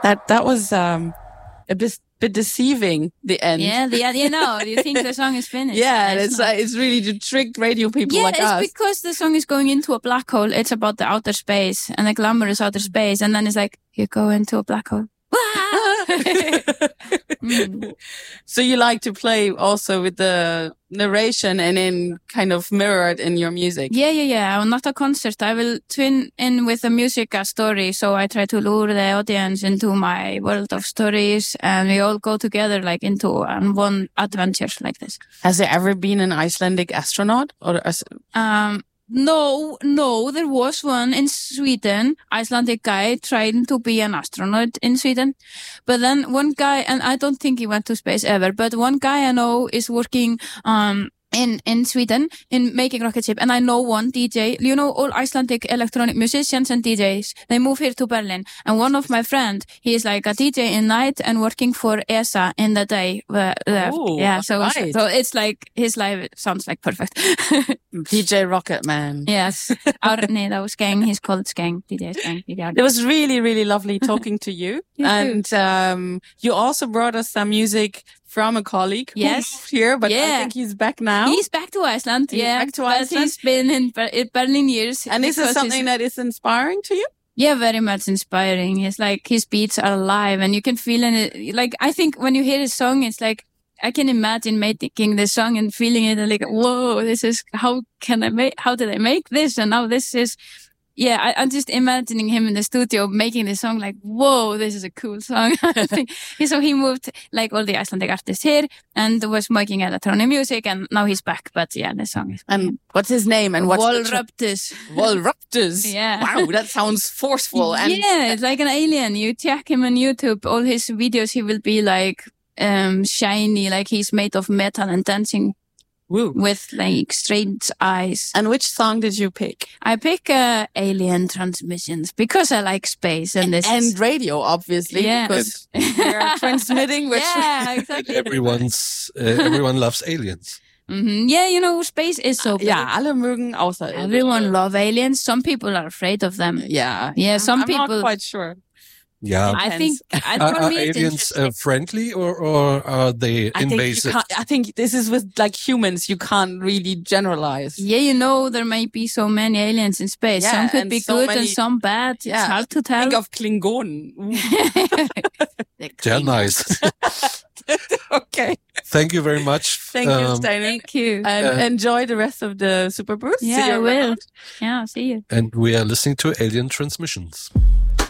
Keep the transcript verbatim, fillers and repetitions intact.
That that was um, a bit, bit deceiving, the end. Yeah, the you know, you think the song is finished. Yeah, it's, it's, uh, it's really to trick radio people yeah, like it's us. because the song is going into a black hole. It's about the outer space and the glamorous outer space. And then it's like, you go into a black hole. mm. So you like to play also with the narration and in kind of mirror it in your music? Yeah, yeah, yeah. I'm not a concert. I will twin in with the music a story. So I try to lure the audience into my world of stories and we all go together like into um, one adventure like this. Has there ever been an Icelandic astronaut? Or a... Um, No, no, there was one in Sweden, Icelandic guy trying to be an astronaut in Sweden. But then one guy, and I don't think he went to space ever, but one guy I know is working, um, in, in Sweden in making rocket ship. And I know one D J, you know, all Icelandic electronic musicians and D Js, they move here to Berlin. And one of my friends, he is like a D J in night and working for E S A in the day. Uh, Ooh, yeah, so, right. so it's like, his life sounds like perfect. D J Rocket Man. Yes. Árni, that was Skeng. He's called Skeng. D J Skeng. It was really, really lovely talking to you. you and um, you also brought us some music from a colleague yes. who moved here, but yeah. I think he's back now. He's back to Iceland. He's yeah, back to but Iceland. He's been in, Ber- in Berlin years. And is this something that is inspiring to you? Yeah, very much inspiring. It's like his beats are alive and you can feel it. Like, I think when you hear his song, it's like, I can imagine making the song and feeling it and like, whoa, this is, how can I make, how did I make this? And now this is, yeah, I, I'm just imagining him in the studio making the song like, whoa, this is a cool song. I think. So he moved like all the Icelandic artists here and was making electronic music and now he's back. But yeah, the song is. And what's his name? And what's Volruptus. Volruptus. Yeah. Wow, that sounds forceful. And yeah, it's like an alien. You check him on YouTube, all his videos, he will be like, um, shiny, like he's made of metal and dancing. Woo. With like strange eyes. And which song did you pick? I pick uh, Alien Transmissions because I like space and this and is... radio, obviously, yeah. because we're transmitting. Which yeah, exactly. Everyone's uh, everyone loves aliens. Mm-hmm. Yeah, you know, space is so big. Ja, alle mögen außer Everyone love aliens. Some people are afraid of them. Yeah, yeah. Some I'm people. Not quite sure. Yeah, I think I, are, are me aliens uh, friendly or, or are they I invasive? Think I think this is with like humans. You can't really generalize. Yeah, you know there might be so many aliens in space. Yeah, some could be so good many, and some bad. It's yeah, hard to tell. Think of Klingonen. They're nice. Okay. Thank you very much. Thank um, you, Steiner. Thank you. And uh, enjoy the rest of the Super Boost. Yeah, I will. Yeah, see you. And we are listening to Alien Transmissions.